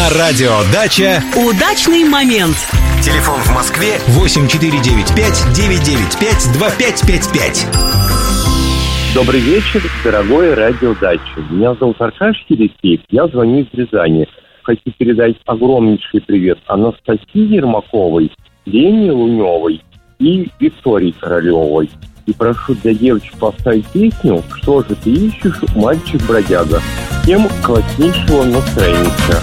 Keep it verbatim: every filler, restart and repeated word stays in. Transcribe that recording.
На радио «Дача» удачный момент. Телефон в Москве восемь четыре девять пять девять девять пять два пять пять пять. Добрый вечер, дорогое радио «Дача». Меня зовут Аркаш Елисеев, я звоню из Рязани. Хочу передать огромнейший привет Анастасии Ермаковой, Лене Луневой и Виктории Королевой. И прошу для девочек поставить песню «Что же ты ищешь, мальчик-бродяга». Всем класснейшего настроения.